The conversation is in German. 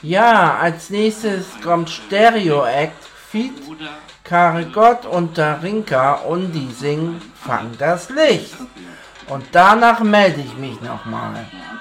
Ja, als nächstes kommt Stereo Act, Feat. Karigott und Darinka und die singen Fang das Licht. Und danach melde ich mich nochmal.